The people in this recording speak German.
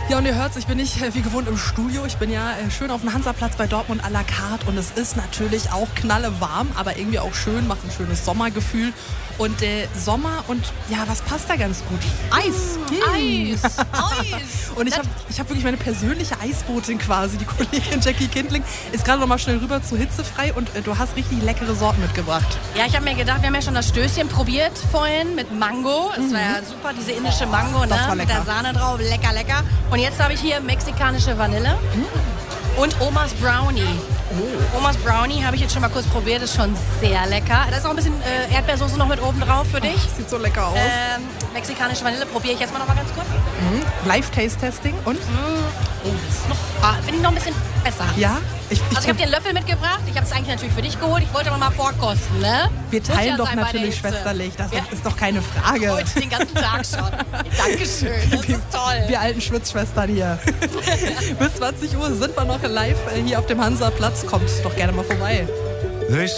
Ja, und ihr hört's, ich bin nicht wie gewohnt im Studio. Ich bin ja schön auf dem Hansaplatz bei Dortmund à la carte. Und es ist natürlich auch knallewarm, aber irgendwie auch schön, macht ein schönes Sommergefühl. Und Sommer und ja, was passt da ganz gut? Eis. Eis. Und ich hab wirklich meine persönliche Eisbotin quasi. Die Kollegin Jackie Kindling ist gerade noch mal schnell rüber zu Hitzefrei und du hast richtig leckere Sorten mitgebracht. Ja, ich habe mir gedacht, wir haben ja schon das Stößchen probiert vorhin mit Mango. Das war ja super, diese indische Mango, ne? Das war lecker. Mit der Sahne drauf, lecker, lecker. Und jetzt habe ich hier mexikanische Vanille und Omas Brownie. Omas Brownie habe ich jetzt schon mal kurz probiert, ist schon sehr lecker. Da ist auch ein bisschen Erdbeersoße noch mit oben drauf für dich. Ach, sieht so lecker aus. Mexikanische Vanille probiere ich jetzt mal noch mal ganz kurz. Live-Taste-Testing und? Oh, das ist noch, finde ich noch ein bisschen besser. Ja? Ich habe dir einen Löffel mitgebracht. Ich habe es eigentlich natürlich für dich geholt. Ich wollte aber mal vorkosten, ne? Wir Muss teilen ja doch sein bei der natürlich Hitze. schwesterlich. Das ist doch keine Frage. Heute den ganzen Tag schon. Dankeschön, das ist toll. Wir alten Schwitzschwestern hier. Bis 20 Uhr sind wir noch live hier auf dem Hansaplatz. Kommt doch gerne mal vorbei.